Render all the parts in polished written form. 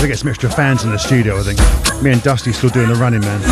Gotta get some extra fans in the studio, I think. Me and Dusty still doing the running, man.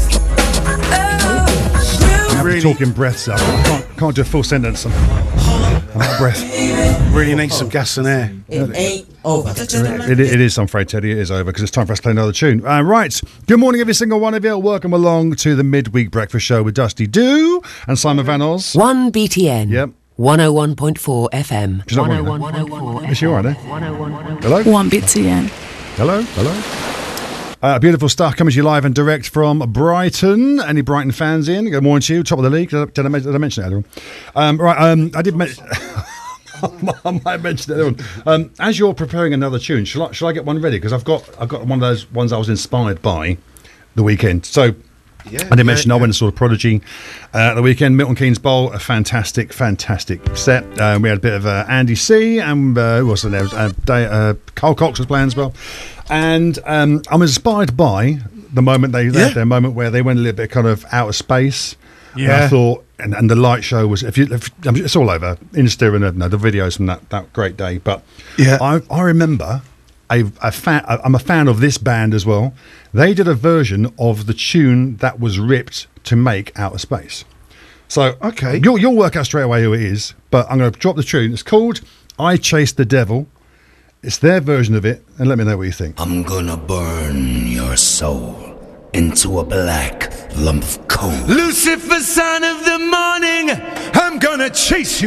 Really talking breaths up. I can't do a full sentence. I'm out of breath. Really need some gas and air. It ain't over. It is, I'm afraid, Teddy. It is over because it's time for us to play another tune. Right. Good morning, every single one of you. Welcome along to the midweek breakfast show with Dusty Doo and Simon Van Oz. 1BTN. Yep. 101.4 FM. She's not 101.4. Is she all right, eh? 101.4. Hello? 1BTN. Hello? Beautiful stuff coming to you live and direct from Brighton. Any Brighton fans in? Good morning to you. Top of the league. Did I mention that earlier on? I did mention... I might mention it earlier on. As you're preparing another tune, shall I get one ready? Because I've got one of those ones I was inspired by the weekend. So... I did mention I went and saw Prodigy the weekend. Milton Keynes Bowl, a fantastic set. We had a bit of Andy C. and who was there? Carl Cox was playing as well. And I'm inspired by the moment they had their moment where they went a little bit kind of out of space. Yeah. And I thought, and the light show was, it's all over Insta and the videos from that great day. But I remember. I'm a fan of this band as well. They did a version of the tune that was ripped to make Outer Space. So you'll work out straight away who it is, but I'm going to drop the tune. It's called I Chased the Devil. It's their version of it, and let me know what you think. I'm gonna burn your soul into a black lump of coal. Lucifer, son of the morning, I'm gonna chase you.